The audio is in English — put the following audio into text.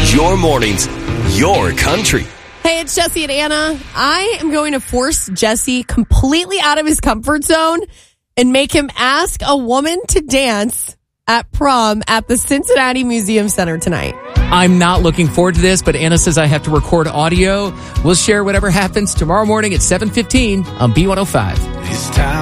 Your mornings, your country. Hey, it's Jesse and Anna. I am going to force Jesse completely out of his comfort zone and make him ask a woman to dance at prom at the Cincinnati Museum Center tonight. I'm not looking forward to this, but Anna says I have to record audio. We'll share whatever happens tomorrow morning at 7:15 on B105. It's time.